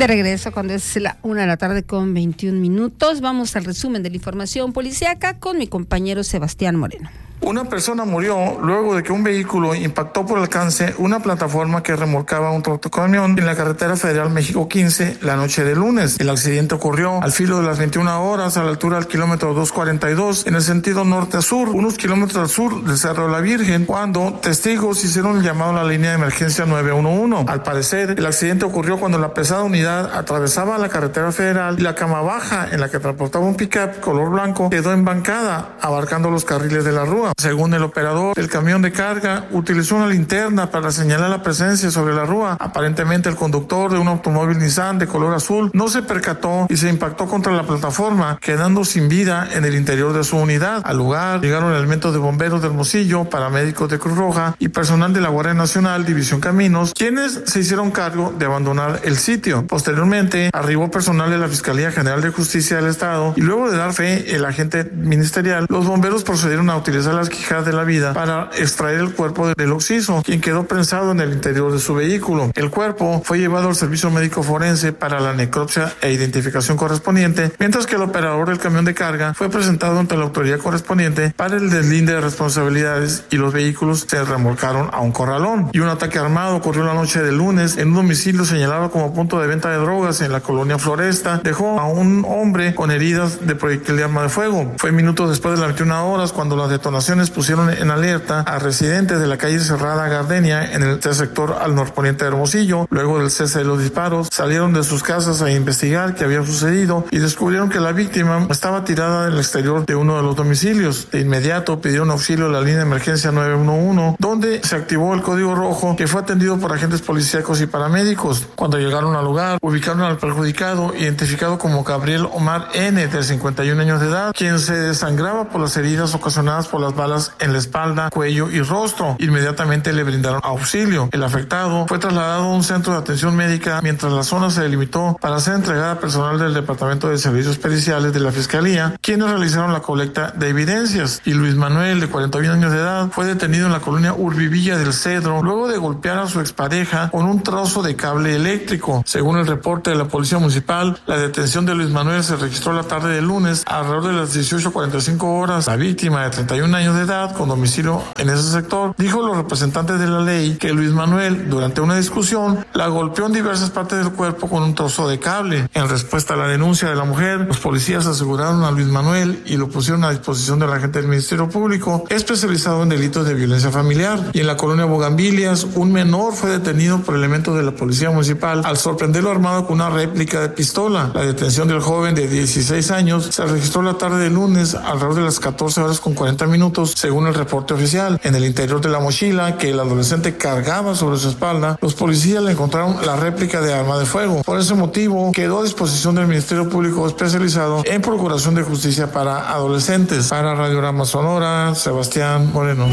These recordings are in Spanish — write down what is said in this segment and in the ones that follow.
De regreso cuando es la 1:21 p.m. Vamos al resumen de la información policíaca con mi compañero Sebastián Moreno. Una persona murió luego de que un vehículo impactó por alcance una plataforma que remolcaba un tractocamión en la carretera federal México 15 la noche del lunes. El accidente ocurrió al filo de las 21 horas a la altura del kilómetro 242 en el sentido norte a sur, unos kilómetros al sur del Cerro de la Virgen, cuando testigos hicieron el llamado a la línea de emergencia 911. Al parecer, el accidente ocurrió cuando la pesada unidad atravesaba la carretera federal y la cama baja en la que transportaba un pick-up color blanco quedó embancada, abarcando los carriles de la rúa. Según el operador, el camión de carga utilizó una linterna para señalar la presencia sobre la rúa. Aparentemente, el conductor de un automóvil Nissan de color azul no se percató y se impactó contra la plataforma, quedando sin vida en el interior de su unidad. Al lugar llegaron elementos de bomberos de Hermosillo, paramédicos de Cruz Roja y personal de la Guardia Nacional, División Caminos, quienes se hicieron cargo de abandonar el sitio. Posteriormente, arribó personal de la Fiscalía General de Justicia del Estado y luego de dar fe el agente ministerial, los bomberos procedieron a utilizar las quijadas de la vida para extraer el cuerpo del occiso, quien quedó prensado en el interior de su vehículo. El cuerpo fue llevado al servicio médico forense para la necropsia e identificación correspondiente, mientras que el operador del camión de carga fue presentado ante la autoridad correspondiente para el deslinde de responsabilidades y los vehículos se remolcaron a un corralón. Y un ataque armado ocurrió la noche del lunes en un domicilio señalado como punto de venta de drogas en la colonia Floresta. Dejó a un hombre con heridas de proyectil de arma de fuego. Fue minutos después de las 21 horas cuando las detonaciones pusieron en alerta a residentes de la calle Cerrada Gardenia en el sector al norponiente de Hermosillo. Luego del cese de los disparos, salieron de sus casas a investigar qué había sucedido y descubrieron que la víctima estaba tirada en el exterior de uno de los domicilios. De inmediato pidieron auxilio a la línea de emergencia 911, donde se activó el código rojo, que fue atendido por agentes policíacos y paramédicos. Cuando llegaron al lugar, ubicaron al perjudicado, identificado como Gabriel Omar N., de 51 años de edad, quien se desangraba por las heridas ocasionadas por las balas en la espalda, cuello y rostro. Inmediatamente le brindaron auxilio. El afectado fue trasladado a un centro de atención médica mientras la zona se delimitó para ser entregada a personal del Departamento de Servicios Periciales de la Fiscalía, quienes realizaron la colecta de evidencias. Y Luis Manuel, de 41 años de edad, fue detenido en la colonia Urbivilla del Cedro luego de golpear a su expareja con un trozo de cable eléctrico. Según el reporte de la Policía Municipal, la detención de Luis Manuel se registró la tarde del lunes alrededor de las 18:45 horas. La víctima, de 31 años de edad, con domicilio en ese sector, dijo a los representantes de la ley que Luis Manuel, durante una discusión, la golpeó en diversas partes del cuerpo con un trozo de cable. En respuesta a la denuncia de la mujer, los policías aseguraron a Luis Manuel y lo pusieron a disposición del agente del Ministerio Público, especializado en delitos de violencia familiar. Y en la colonia Bogambilias, un menor fue detenido por elementos de la Policía Municipal al sorprenderlo armado con una réplica de pistola. La detención del joven de 16 años se registró la tarde del lunes alrededor de las 14:40, según el reporte oficial. En el interior de la mochila que el adolescente cargaba sobre su espalda, los policías le encontraron la réplica de arma de fuego. Por ese motivo, quedó a disposición del Ministerio Público especializado en Procuración de Justicia para Adolescentes. Para Radiograma Sonora, Sebastián Moreno.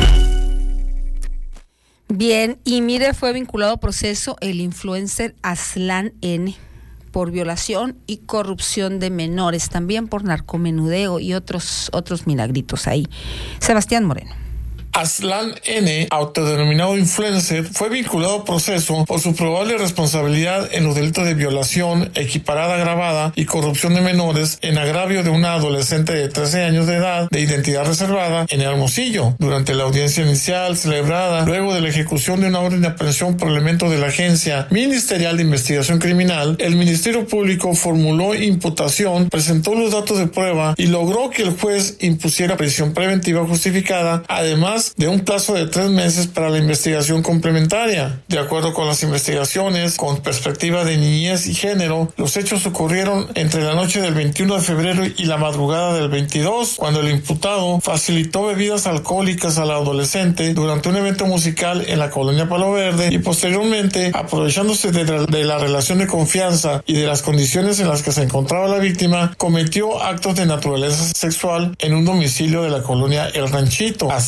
Bien, y mire, fue vinculado a proceso el influencer Aslan N. por violación y corrupción de menores, también por narcomenudeo y otros milagritos ahí. Sebastián Moreno. Aslan N., autodenominado influencer, fue vinculado a proceso por su probable responsabilidad en los delitos de violación, equiparada agravada y corrupción de menores en agravio de una adolescente de 13 años de edad de identidad reservada en Hermosillo. Durante la audiencia inicial celebrada luego de la ejecución de una orden de aprehensión por elementos de la Agencia Ministerial de Investigación Criminal, el Ministerio Público formuló imputación, presentó los datos de prueba y logró que el juez impusiera prisión preventiva justificada, además de un plazo de 3 meses para la investigación complementaria. De acuerdo con las investigaciones, con perspectiva de niñez y género, los hechos ocurrieron entre la noche del 21 de febrero y la madrugada del 22, cuando el imputado facilitó bebidas alcohólicas a la adolescente durante un evento musical en la colonia Palo Verde y posteriormente, aprovechándose de la relación de confianza y de las condiciones en las que se encontraba la víctima, cometió actos de naturaleza sexual en un domicilio de la colonia El Ranchito. Aslan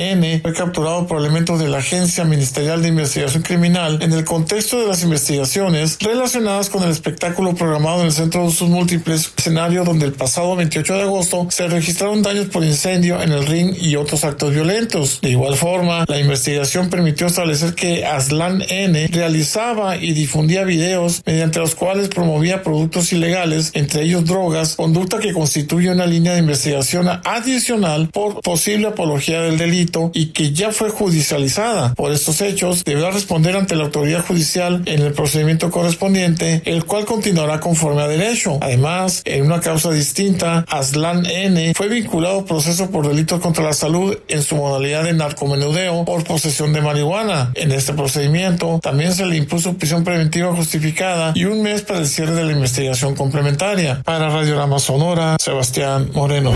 N. Fue capturado por elementos de la Agencia Ministerial de Investigación Criminal en el contexto de las investigaciones relacionadas con el espectáculo programado en el Centro de Usos Múltiples, escenario donde el pasado 28 de agosto se registraron daños por incendio en el ring y otros actos violentos. De igual forma, la investigación permitió establecer que Aslan N. realizaba y difundía videos mediante los cuales promovía productos ilegales, entre ellos drogas, conducta que constituye una línea de investigación adicional por posible apología del delito y que ya fue judicializada. Por estos hechos, deberá responder ante la autoridad judicial en el procedimiento correspondiente, el cual continuará conforme a derecho. Además, en una causa distinta, Aslan N. fue vinculado a proceso por delitos contra la salud en su modalidad de narcomenudeo por posesión de marihuana. En este procedimiento, también se le impuso prisión preventiva justificada y un mes para el cierre de la investigación complementaria. Para Radiorama Sonora, Sebastián Moreno.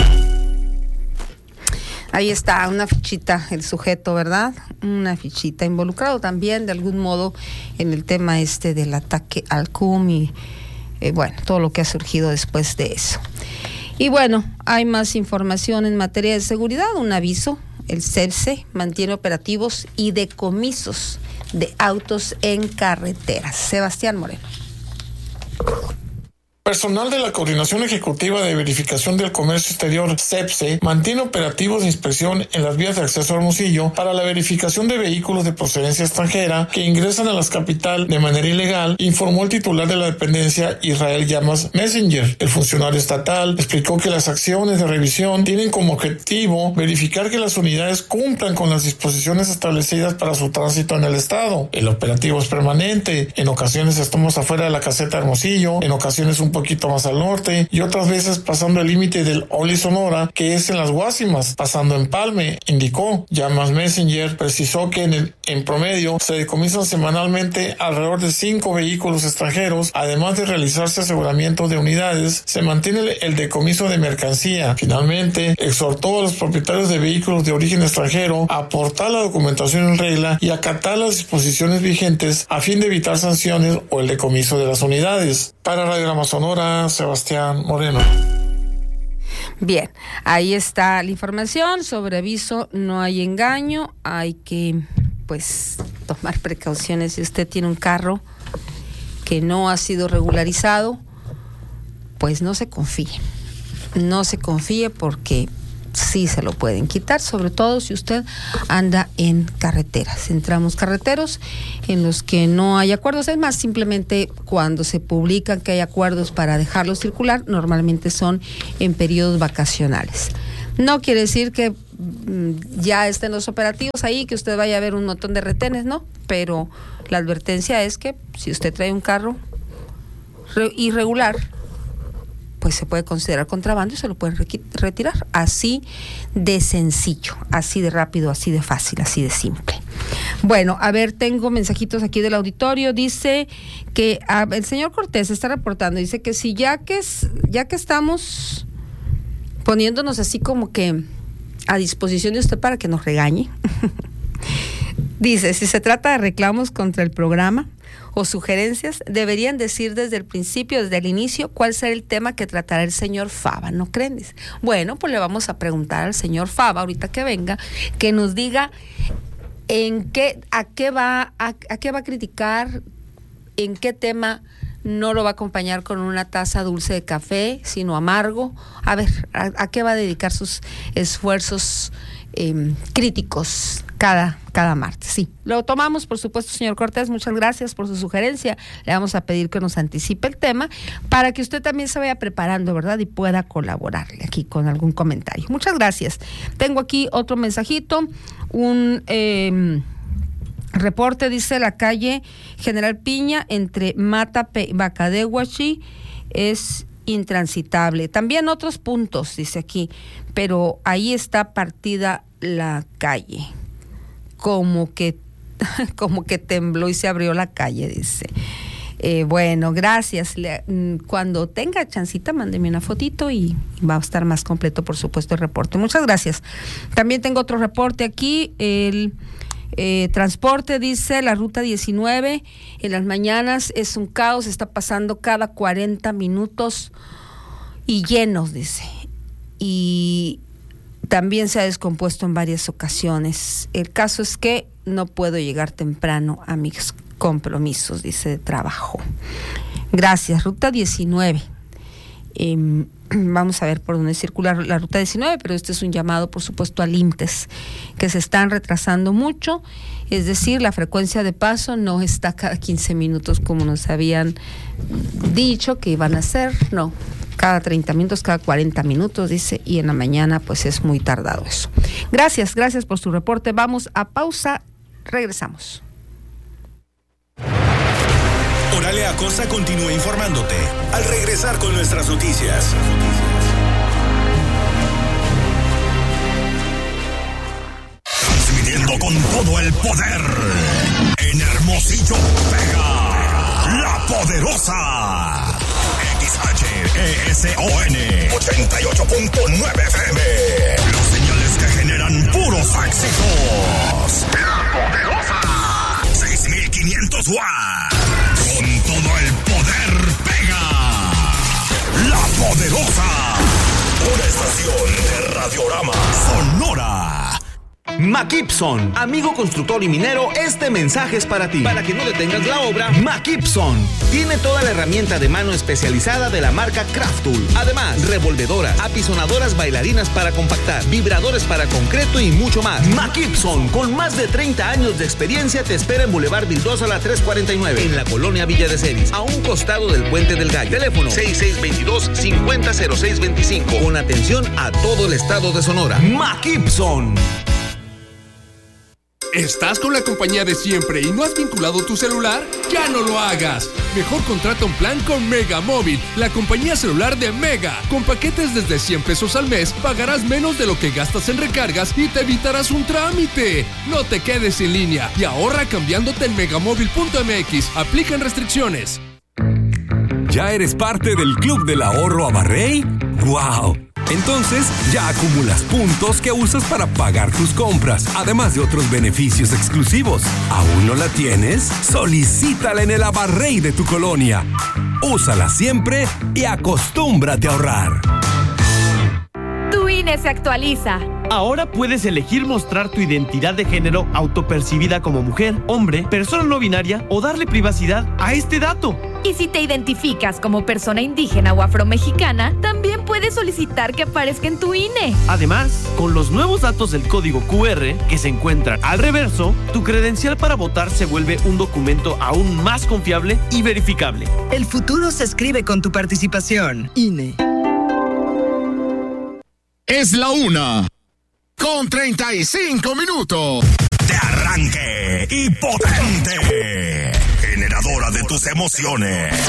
Ahí está, una fichita, el sujeto, ¿verdad? Una fichita, involucrado también de algún modo en el tema del ataque al CUM y bueno, todo lo que ha surgido después de eso. Y bueno, hay más información en materia de seguridad, un aviso: el CEPSE mantiene operativos y decomisos de autos en carreteras. Sebastián Moreno. Personal de la Coordinación Ejecutiva de Verificación del Comercio Exterior, CEPSE, mantiene operativos de inspección en las vías de acceso a Hermosillo para la verificación de vehículos de procedencia extranjera que ingresan a la capital de manera ilegal, informó el titular de la dependencia, Israel Llamas Messenger. El funcionario estatal explicó que las acciones de revisión tienen como objetivo verificar que las unidades cumplan con las disposiciones establecidas para su tránsito en el estado. El operativo es permanente. En ocasiones estamos afuera de la caseta de Hermosillo, en ocasiones un poquito más al norte y otras veces pasando el límite del Oli Sonora, que es en las Guásimas, pasando en Palme, indicó. Llamas Messenger precisó que en promedio se decomisan semanalmente alrededor de 5 vehículos extranjeros. Además de realizarse aseguramiento de unidades, se mantiene el decomiso de mercancía. Finalmente, exhortó a los propietarios de vehículos de origen extranjero a aportar la documentación en regla y acatar las disposiciones vigentes a fin de evitar sanciones o el decomiso de las unidades. Para Radiorama Sonora, Sebastián Moreno. Bien, ahí está la información sobre aviso, no hay engaño, hay que tomar precauciones. Si usted tiene un carro que no ha sido regularizado, pues no se confíe porque sí se lo pueden quitar, sobre todo si usted anda en carreteras, en tramos carreteros en los que no hay acuerdos. Es más, simplemente cuando se publican que hay acuerdos para dejarlos circular, normalmente son en periodos vacacionales. No quiere decir que ya estén los operativos ahí, que usted vaya a ver un montón de retenes, ¿no? Pero la advertencia es que si usted trae un carro irregular, pues se puede considerar contrabando y se lo pueden retirar. Así de sencillo, así de rápido, así de fácil, así de simple. Bueno, a ver, tengo mensajitos aquí del auditorio. Dice que el señor Cortés está reportando, dice que si ya que estamos poniéndonos así como que a disposición de usted para que nos regañe, dice, si se trata de reclamos contra el programa o sugerencias, deberían decir desde el principio, desde el inicio, cuál será el tema que tratará el señor Fava, ¿no creen? Bueno, pues le vamos a preguntar al señor Fava, ahorita que venga, que nos diga a qué va a criticar, en qué tema no lo va a acompañar con una taza dulce de café, sino amargo. A ver, ¿a qué va a dedicar sus esfuerzos críticos cada martes? Sí, lo tomamos, por supuesto, señor Cortés, muchas gracias por su sugerencia. Le vamos a pedir que nos anticipe el tema para que usted también se vaya preparando, ¿verdad? Y pueda colaborarle aquí con algún comentario. Muchas gracias. Tengo aquí otro mensajito, un reporte, dice: la calle General Piña entre Mata Bacadehuachi es intransitable. También otros puntos, dice aquí, pero ahí está partida la calle. Como que tembló y se abrió la calle, dice. Bueno, gracias. Cuando tenga chancita, mándeme una fotito y va a estar más completo, por supuesto, el reporte. Muchas gracias. También tengo otro reporte aquí. El transporte, dice, la ruta 19 en las mañanas es un caos, está pasando cada 40 minutos y llenos, dice. Y también se ha descompuesto en varias ocasiones. El caso es que no puedo llegar temprano a mis compromisos, dice, de trabajo. Gracias. Ruta 19. Vamos a ver por dónde circula la ruta 19, pero este es un llamado, por supuesto, al IMTES, que se están retrasando mucho, es decir, la frecuencia de paso no está cada 15 minutos como nos habían dicho que iban a ser, no, cada 30 minutos, cada 40 minutos, dice, y en la mañana pues es muy tardado eso. Gracias por su reporte. Vamos a pausa, regresamos. Oralia Acosta continúa informándote al regresar con nuestras noticias. Transmitiendo con todo el poder en Hermosillo, Vega, La Poderosa. XHESON 88.9 FM. Los señales que generan puros éxitos. La Poderosa. 6500 watts. Con todo el poder pega. La Poderosa. Una estación de Radiorama Sonora. McKibson, amigo constructor y minero, este mensaje es para ti. Para que no detengas la obra, McKibson tiene toda la herramienta de mano especializada de la marca Craft Tool. Además, revolvedoras, apisonadoras bailarinas para compactar, vibradores para concreto y mucho más. McKibson, con más de 30 años de experiencia, te espera en Boulevard Vildosa, la 349, en la colonia Villa de Ceris, a un costado del Puente del Gallo. Teléfono 6622-500625, con atención a todo el estado de Sonora. McKibson. ¿Estás con la compañía de siempre y no has vinculado tu celular? ¡Ya no lo hagas! Mejor contrata un plan con Mega Móvil, la compañía celular de Mega. Con paquetes desde 100 pesos al mes, pagarás menos de lo que gastas en recargas y te evitarás un trámite. No te quedes sin línea y ahorra cambiándote en megamóvil.mx. Aplican restricciones. ¿Ya eres parte del Club del Ahorro Abarrey? ¡Wow! Entonces, ya acumulas puntos que usas para pagar tus compras, además de otros beneficios exclusivos. ¿Aún no la tienes? Solicítala en el Abarrey de tu colonia. Úsala siempre y acostúmbrate a ahorrar. Tu INE se actualiza. Ahora puedes elegir mostrar tu identidad de género autopercibida como mujer, hombre, persona no binaria o darle privacidad a este dato. Y si te identificas como persona indígena o afromexicana, también puedes solicitar que aparezca en tu INE. Además, con los nuevos datos del código QR que se encuentran al reverso, tu credencial para votar se vuelve un documento aún más confiable y verificable. El futuro se escribe con tu participación. INE. Es la 1:35 de arranque y potente, generadora de tus emociones.